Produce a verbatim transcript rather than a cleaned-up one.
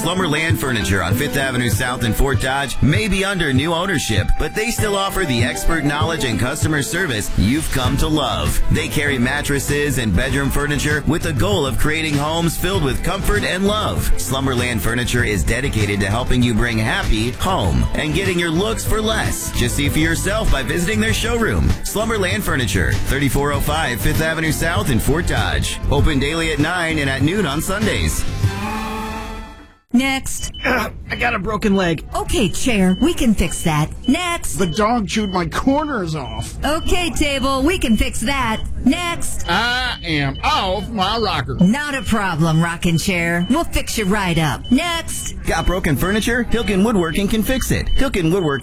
Slumberland Furniture on Fifth Avenue South in Fort Dodge may be under new ownership, but they still offer the expert knowledge and customer service you've come to love. They carry mattresses and bedroom furniture with the goal of creating homes filled with comfort and love. Slumberland Furniture is dedicated to helping you bring happy home and getting your looks for less. Just see for yourself by visiting their showroom. Slumberland Furniture, thirty-four oh five Fifth Avenue South in Fort Dodge. Open daily at nine and at noon on Sundays. Next. Ugh, I got a broken leg. Okay, chair, we can fix that. Next. The dog chewed my corners off. Okay, table, we can fix that. Next. I am off my rocker. Not a problem, rocking chair. We'll fix you right up. Next. Got broken furniture? Hilken Woodworking can fix it. Hilken Woodworking